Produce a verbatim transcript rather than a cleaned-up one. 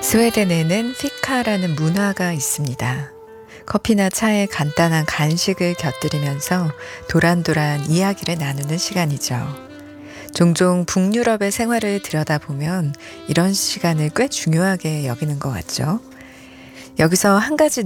스웨덴에는 피카라는 문화가 있습니다. 커피나 차에 간단한 간식을 곁들이면서 도란도란 이야기를 나누는 시간이죠. 종종 북유럽의 생활을 들여다보면 이런 시간을 꽤 중요하게 여기는 것 같죠. 여기서 한 가지